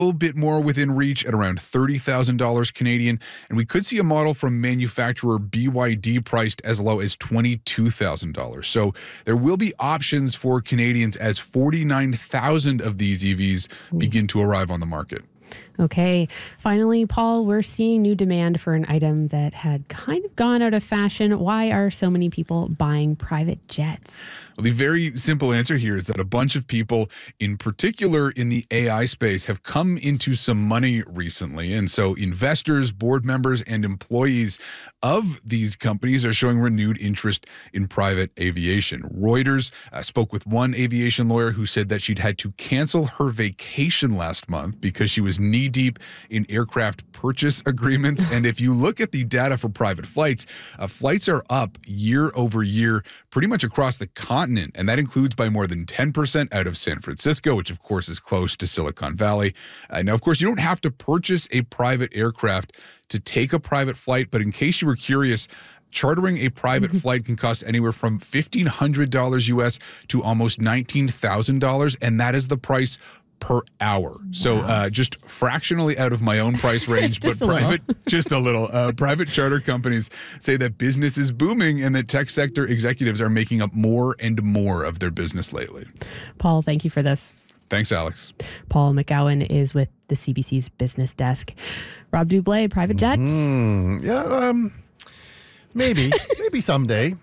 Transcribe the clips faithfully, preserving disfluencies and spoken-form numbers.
little bit more within reach at around thirty thousand dollars Canadian, and we could see a model from manufacturer B Y D priced as low as twenty-two thousand dollars. So there will be options for Canadians as forty-nine thousand of these E Vs begin to arrive on the market. Okay. Finally, Paul, we're seeing new demand for an item that had kind of gone out of fashion. Why are so many people buying private jets? Well, the very simple answer here is that a bunch of people, in particular in the A I space, have come into some money recently. And so investors, board members, and employees of these companies are showing renewed interest in private aviation. Reuters uh, spoke with one aviation lawyer who said that she'd had to cancel her vacation last month because she was knee-deep in aircraft purchase agreements. And if you look at the data for private flights, uh, flights are up year over year pretty much across the continent, and that includes by more than ten percent out of San Francisco, which of course is close to Silicon Valley. Uh, now, of course, you don't have to purchase a private aircraft to take a private flight, but in case you were curious, chartering a private flight can cost anywhere from fifteen hundred dollars U S to almost nineteen thousand dollars, and that is the price per hour. Wow. So uh, just fractionally out of my own price range, but private, just a little. Uh, private charter companies say that business is booming and that tech sector executives are making up more and more of their business lately. Paul, thank you for this. Thanks, Alex. Paul McGowan is with the C B C's business desk. Rob Dublé, private jet? Mm, yeah, um, maybe. maybe someday.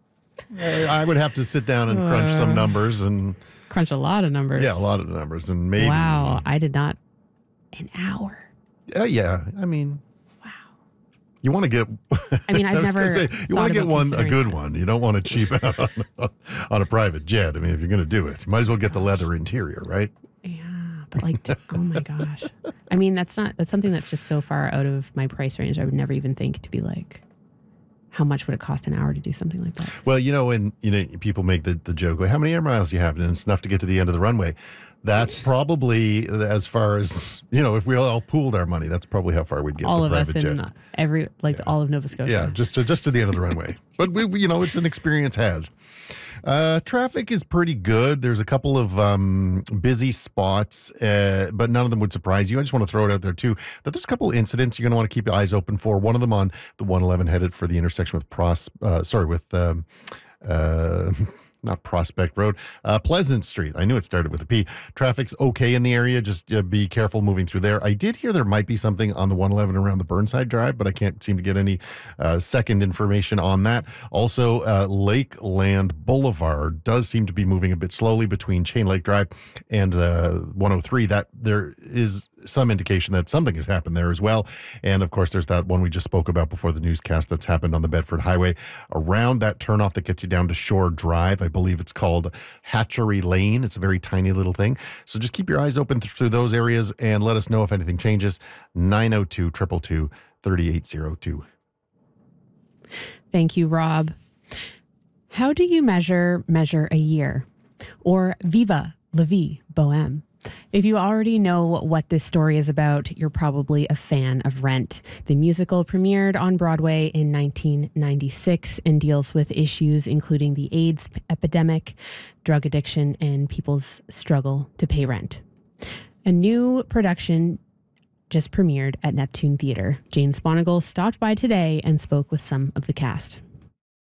I, I would have to sit down and crunch uh, some numbers and... Crunch a lot of numbers. Yeah, a lot of numbers. And maybe... Wow, I did not... An hour. Uh, yeah, I mean... Wow. You want to get... I mean, I've I never say, You want to get one, a good that. one. You don't want to cheap out on, on a private jet. I mean, if you're going to do it, you might as well get the leather interior, right? Yeah, but like, t- oh my gosh. I mean, that's not, that's something that's just so far out of my price range. I would never even think to be like, how much would it cost an hour to do something like that? Well, you know, when you know people make the, the joke, like, how many air miles do you have? And it's enough to get to the end of the runway. That's probably as far as, you know, if we all pooled our money, that's probably how far we'd get. All the of us jet. in every, like yeah. all of Nova Scotia. Yeah, just to, just to the end of the runway. But, we, we, you know, it's an experience had. Uh, traffic is pretty good. There's a couple of um, busy spots, uh, but none of them would surprise you. I just want to throw it out there, too, that there's a couple of incidents you're going to want to keep your eyes open for. One of them on the one eleven headed for the intersection with Pros, uh, sorry, with... Um, uh, not Prospect Road, uh, Pleasant Street. I knew it started with a P. Traffic's okay in the area. Just uh, be careful moving through there. I did hear there might be something on the one eleven around the Burnside Drive, but I can't seem to get any uh, second information on that. Also, uh, Lakeland Boulevard does seem to be moving a bit slowly between Chain Lake Drive and uh, one oh three. That there is some indication that something has happened there as well. And of course, there's that one we just spoke about before the newscast that's happened on the Bedford Highway around that turnoff that gets you down to Shore Drive. I believe it's called Hatchery Lane. It's a very tiny little thing. So just keep your eyes open th- through those areas and let us know if anything changes. nine oh two, two two two, three eight oh two. Thank you, Rob. How do you measure measure a year? Or Viva la vie bohème? If you already know what this story is about, you're probably a fan of Rent. The musical premiered on Broadway in nineteen ninety-six and deals with issues including the AIDS epidemic, drug addiction, and people's struggle to pay rent. A new production just premiered at Neptune Theatre. Jane Sponigal stopped by today and spoke with some of the cast.